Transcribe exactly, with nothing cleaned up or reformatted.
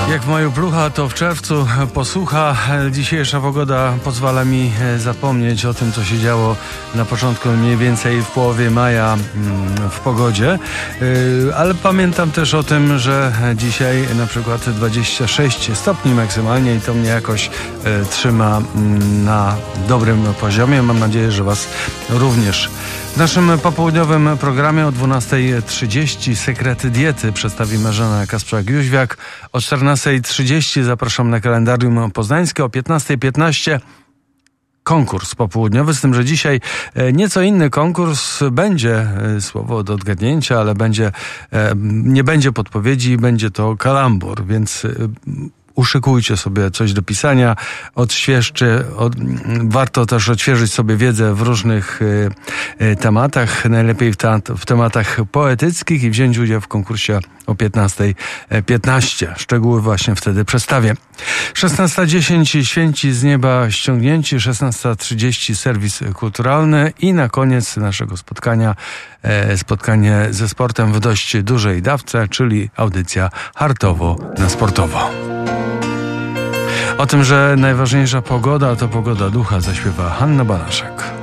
Jak w maju plucha, to w czerwcu posłucha. Dzisiejsza pogoda pozwala mi zapomnieć o tym, co się działo na początku, mniej więcej w połowie maja w pogodzie. Ale pamiętam też o tym, że dzisiaj na przykład dwadzieścia sześć stopni maksymalnie i to mnie jakoś trzyma na dobrym poziomie. Mam nadzieję, że Was również. W naszym popołudniowym programie o dwunastej trzydzieści Sekrety Diety przedstawi Marzena Kasprzak-Jóźwiak. O czternastej trzydzieści zapraszam na kalendarium poznańskie. O piętnastej piętnaście konkurs popołudniowy, z tym, że dzisiaj nieco inny konkurs. Będzie słowo do odgadnięcia, ale będzie, nie będzie podpowiedzi, będzie to kalambur, więc uszykujcie sobie coś do pisania, odświeżcie, od, warto też odświeżyć sobie wiedzę w różnych y, y, tematach, najlepiej w, ta, w tematach poetyckich i wziąć udział w konkursie o piętnastej piętnaście. Szczegóły właśnie wtedy przedstawię. szesnasta dziesięć Święci z nieba ściągnięci, szesnasta trzydzieści serwis kulturalny i na koniec naszego spotkania e, spotkanie ze sportem w dość dużej dawce, czyli audycja Hartowo na sportowo. O tym, że najważniejsza pogoda to pogoda ducha, zaśpiewa Hanna Banaszek.